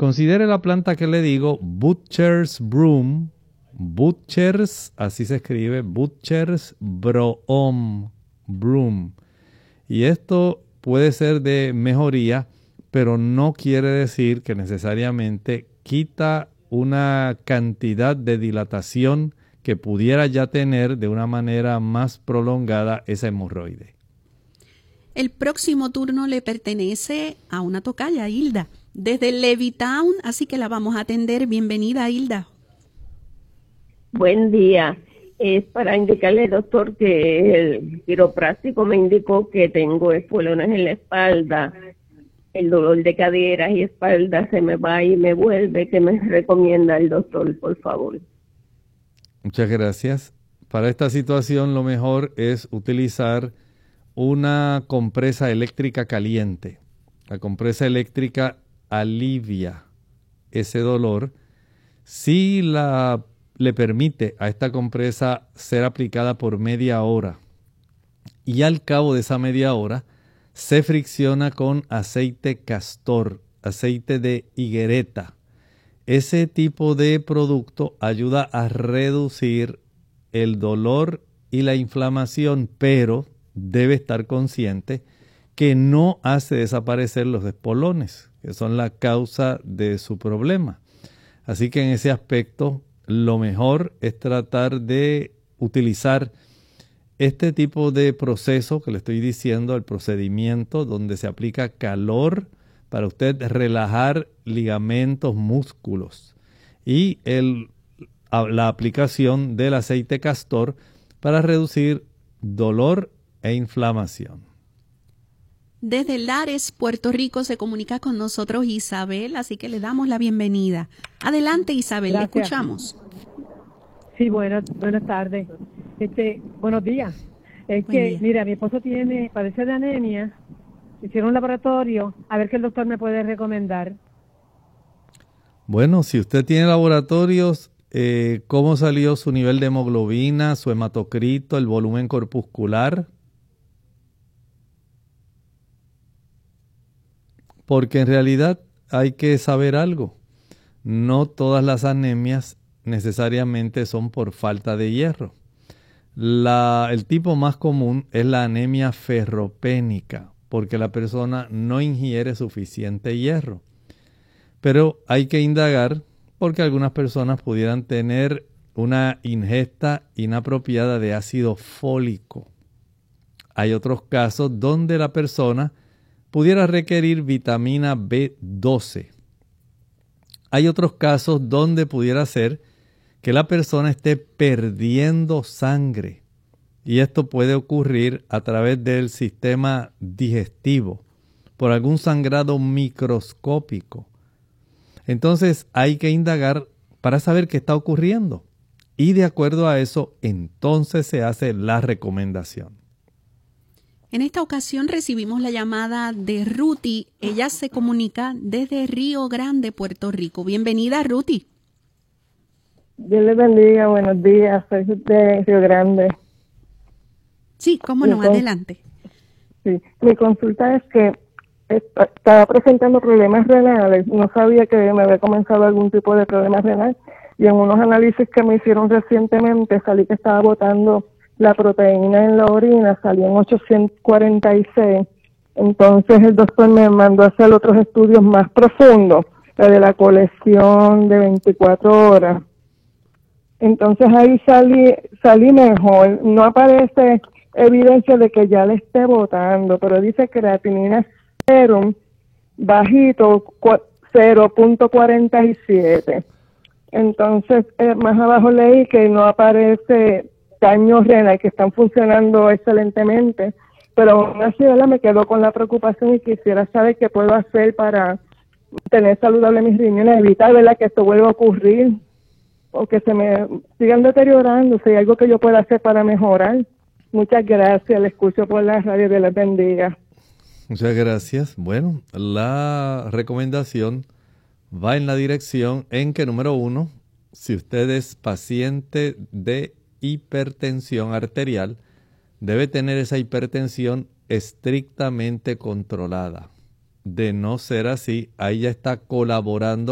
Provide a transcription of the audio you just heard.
Considere la planta que le digo, Butcher's Broom. Butcher's, así se escribe, Butcher's Broom. Y esto puede ser de mejoría, pero no quiere decir que necesariamente quita una cantidad de dilatación que pudiera ya tener de una manera más prolongada esa hemorroide. El próximo turno le pertenece a una tocaya, Hilda, desde Levittown, así que la vamos a atender. Bienvenida, Hilda. Buen día. Es para indicarle, doctor, que el quiropráctico me indicó que tengo espuelones en la espalda. El dolor de caderas y espalda se me va y me vuelve. ¿Qué me recomienda el doctor, por favor? Muchas gracias. Para esta situación lo mejor es utilizar una compresa eléctrica caliente. La compresa eléctrica alivia ese dolor. Si le permite a esta compresa ser aplicada por media hora y al cabo de esa media hora se fricciona con aceite castor, aceite de higuereta. Ese tipo de producto ayuda a reducir el dolor y la inflamación, pero debe estar consciente que no hace desaparecer los espolones, que son la causa de su problema. Así que en ese aspecto, lo mejor es tratar de utilizar este tipo de proceso que le estoy diciendo, el procedimiento donde se aplica calor para usted relajar ligamentos, músculos, y la aplicación del aceite castor para reducir dolor e inflamación. Desde Lares, Puerto Rico, se comunica con nosotros Isabel, así que le damos la bienvenida. Adelante, Isabel, Gracias. le escuchamos. Sí, buenas tardes. Buenos días. Día. Mira, mi esposo padece de anemia. Hicieron un laboratorio, a ver qué el doctor me puede recomendar. Bueno, si usted tiene laboratorios, ¿cómo salió su nivel de hemoglobina, su hematocrito, el volumen corpuscular? Porque en realidad hay que saber algo. No todas las anemias necesariamente son por falta de hierro. El tipo más común es la anemia ferropénica, porque la persona no ingiere suficiente hierro. Pero hay que indagar porque algunas personas pudieran tener una ingesta inapropiada de ácido fólico. Hay otros casos donde la persona pudiera requerir vitamina B12. Hay otros casos donde pudiera ser que la persona esté perdiendo sangre. Y esto puede ocurrir a través del sistema digestivo, por algún sangrado microscópico. Entonces hay que indagar para saber qué está ocurriendo. Y de acuerdo a eso, entonces se hace la recomendación. En esta ocasión recibimos la llamada de Ruti. Ella se comunica desde Río Grande, Puerto Rico. Bienvenida, Ruti. Dios les bendiga, buenos días. Soy de Río Grande. Sí, cómo no, adelante. Sí, mi consulta es que estaba presentando problemas renales. No sabía que me había comenzado algún tipo de problema renal. Y en unos análisis que me hicieron recientemente salí que estaba botando la proteína en la orina, salió en 846. Entonces el doctor me mandó a hacer otros estudios más profundos, la de la colección de 24 horas. Entonces ahí salí mejor. No aparece evidencia de que ya le esté botando, pero dice creatinina serum bajito 0.47. Entonces más abajo leí que no aparece daño renal, que están funcionando excelentemente, pero aún así me quedo con la preocupación y quisiera saber qué puedo hacer para tener saludable mis riñones, evitar, ¿verdad?, que esto vuelva a ocurrir o que se me sigan deteriorando. Si hay algo que yo pueda hacer para mejorar. Muchas gracias, le escucho por la radio, Dios les bendiga. Muchas gracias. Bueno, la recomendación va en la dirección en que, número 1, si usted es paciente de hipertensión arterial, debe tener esa hipertensión estrictamente controlada. De no ser así, ahí ya está colaborando